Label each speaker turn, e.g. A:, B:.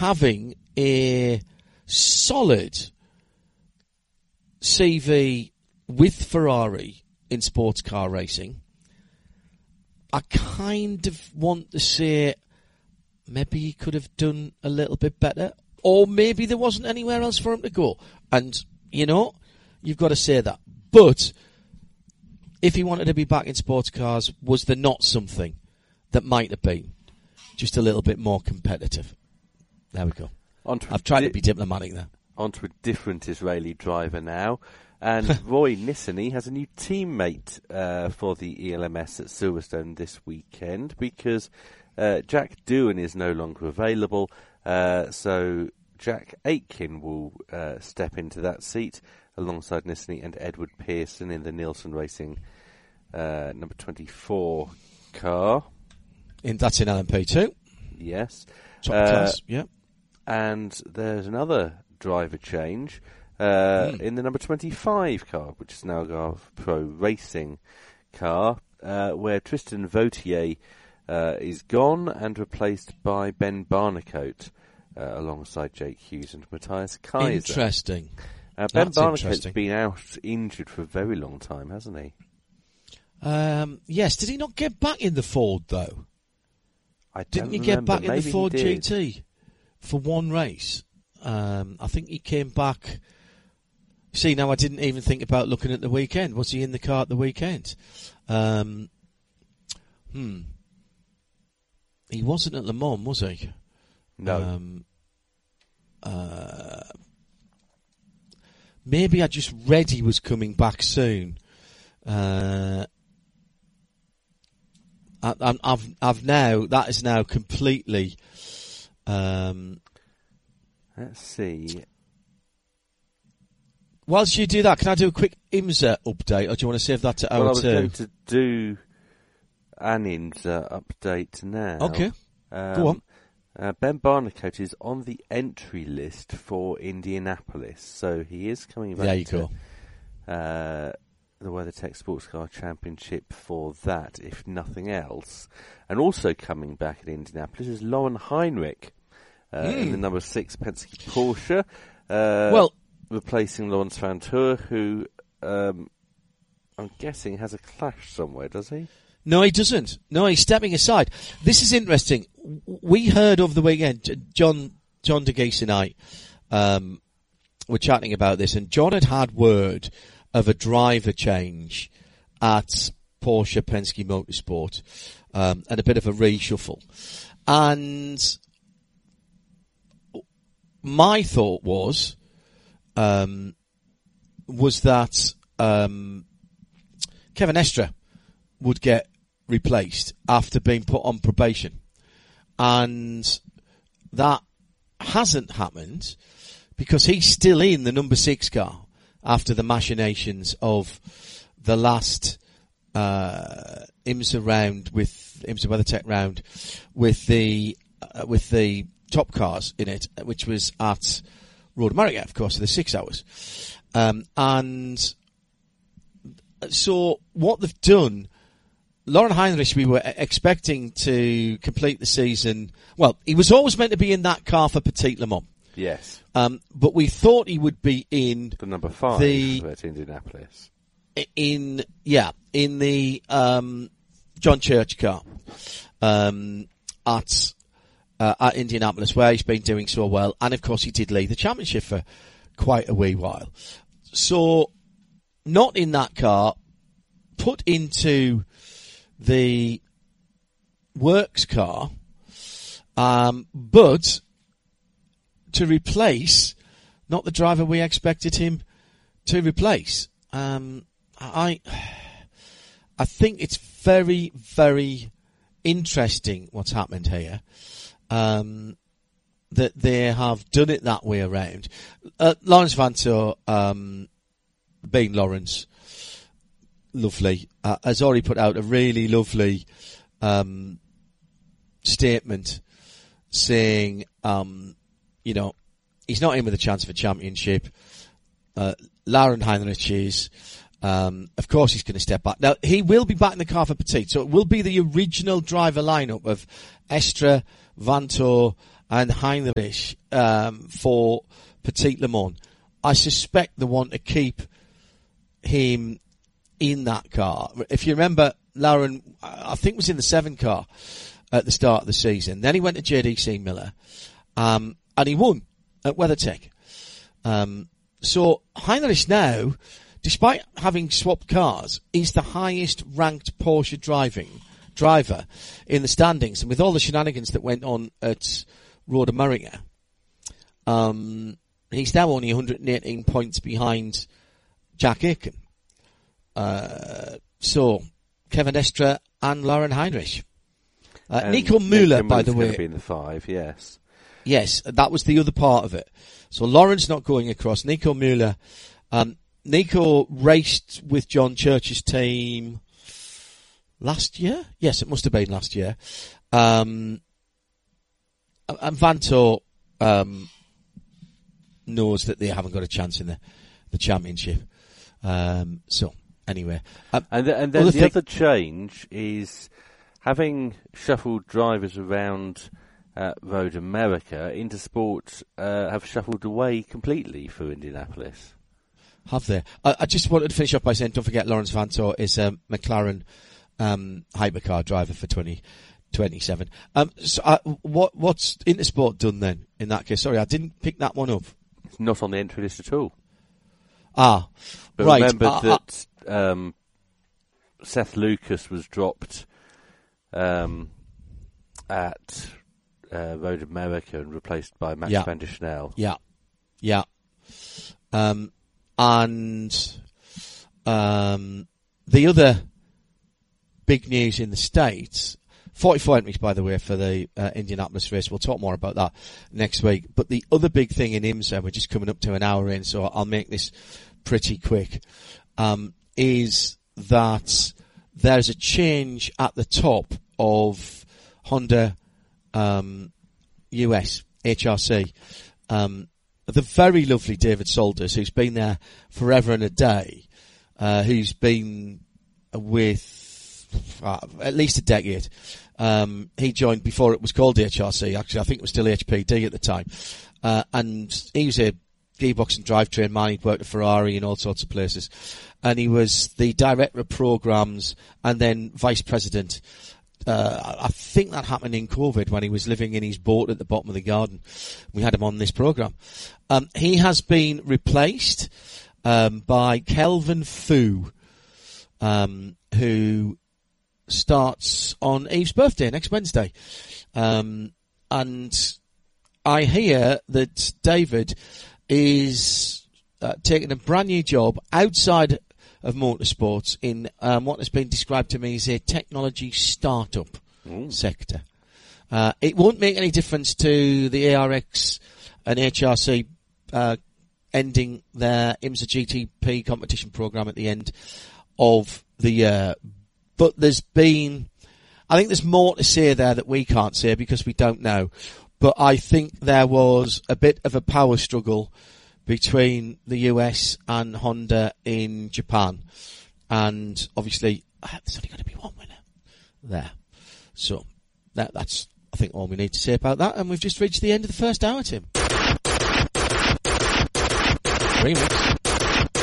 A: having a solid CV with Ferrari in sports car racing, I kind of want to say maybe he could have done a little bit better, or maybe there wasn't anywhere else for him to go. And, you know, you've got to say that. But if he wanted to be back in sports cars, was there not something that might have been just a little bit more competitive? There we go. I've tried to be diplomatic there.
B: On to a different Israeli driver now. And Roy Nissany has a new teammate for the ELMS at Silverstone this weekend, because Jack Doohan is no longer available. So Jack Aitken will step into that seat alongside Nissany and Edward Pearson in the Nielsen Racing number 24 car.
A: That's in LMP2.
B: Yes.
A: Top class, yeah.
B: And there's another driver change in the number 25 car, which is now a Algarve Pro Racing car, where Tristan Vautier is gone and replaced by Ben Barnicoat alongside Jake Hughes and Matthias Kaiser.
A: Interesting.
B: Ben Barnicoat's been out injured for a very long time, hasn't he?
A: Yes. Did he not get back in the Ford, though? Didn't he get back in the Ford GT for one race? I think he came back. See, now I didn't even think about looking at the weekend. Was he in the car at the weekend? He wasn't at Le Mans, was he?
B: No.
A: Maybe I just read he was coming back soon. That is now completely.
B: Let's see.
A: Whilst you do that, can I do a quick IMSA update, or do you want to save that to hour 2?
B: Well, I was going to do an IMSA update now.
A: Okay, go on.
B: Ben Barnicoat is on the entry list for Indianapolis, so he is coming back
A: there you
B: to
A: go.
B: The WeatherTech Sports Car Championship for that, if nothing else. And also coming back at Indianapolis is Lauren Heinrich in the number 6 Penske Porsche. Replacing Lawrence Vantour, who I'm guessing has a clash somewhere, does he?
A: No, he doesn't. No, he's stepping aside. This is interesting. We heard over the weekend, John DeGeese and I were chatting about this, and John had word of a driver change at Porsche Penske Motorsport, and a bit of a reshuffle. And my thought was that Kevin Estre would get replaced after being put on probation. And that hasn't happened because he's still in the number 6 car after the machinations of the last IMSA round with IMSA WeatherTech round with the top cars in it, which was at Road America, of course, for the 6 hours. And so what they've done, Lauren Heinrich, we were expecting to complete the season. Well, he was always meant to be in that car for Petit Le Mans.
B: Yes.
A: But we thought he would be in
B: the number 5 at Indianapolis. In
A: the John Church car at Indianapolis, where he's been doing so well, and of course he did lead the championship for quite a wee while. So, not in that car, put into the works car, but to replace not the driver we expected him to replace. I think it's very, very interesting what's happened here. That they have done it that way around. Lawrence Vantour, being Lawrence, lovely, has already put out a really lovely statement saying, he's not in with a chance of a championship. Lauren Heinrich is. Of course he's going to step back. Now, he will be back in the car for Petit, so it will be the original driver lineup of Estre, Vantour, and Heinrich for Petit Le Mans. I suspect they want to keep him in that car. If you remember, Lauren, I think was in the 7 car at the start of the season. Then he went to JDC Miller, and he won at WeatherTech. So Heinrich now, despite having swapped cars, is the highest ranked Porsche driver in the standings. And with all the shenanigans that went on at Road America, he's now only 118 points behind Jack Aitken. So Kevin Estre and Lauren Heinrich. Nico Müller, by the way,
B: going to be in the 5, yes.
A: Yes, that was the other part of it. So Lauren's not going across. Nico Müller. Nico raced with John Church's team last year. Yes, it must have been last year. And Vanto knows that they haven't got a chance in the championship. So anyway,
B: and then the other change is having shuffled drivers around Road America. Intersport have shuffled away completely for Indianapolis.
A: Have they? I just wanted to finish up by saying, don't forget, Lawrence Vanto is a McLaren hypercar driver for 2027. So what's Intersport done then in that case? Sorry, I didn't pick that one up.
B: It's not on the entry list at all.
A: Ah,
B: but
A: right.
B: Remember that Seth Lucas was dropped at Road America and replaced by Max van der Snel.
A: Yeah. And the other big news in the States, 44 entries, by the way, for the Indianapolis race. We'll talk more about that next week. But the other big thing in IMSA, we're just coming up to an hour in, so I'll make this pretty quick, is that there's a change at the top of Honda US, HRC. The very lovely David Solders, who's been there forever and a day, who's been with at least a decade. He joined before it was called HRC. Actually, I think it was still HPD at the time. And he was a gearbox and drivetrain man. He'd worked at Ferrari and all sorts of places. And he was the director of programs and then vice president. I think that happened in COVID when he was living in his boat at the bottom of the garden. We had him on this program. He has been replaced by Kelvin Fu, who starts on Eve's birthday next Wednesday. And I hear that David is taking a brand new job outside of motorsports in what has been described to me as a technology startup sector. It won't make any difference to the ARX and HRC ending their IMSA GTP competition program at the end of the year. But I think there's more to say there that we can't say because we don't know. But I think there was a bit of a power struggle between the US and Honda in Japan. And obviously, there's only going to be one winner there. So that's, I think, all we need to say about that. And we've just reached the end of the first hour, Tim. 3 minutes.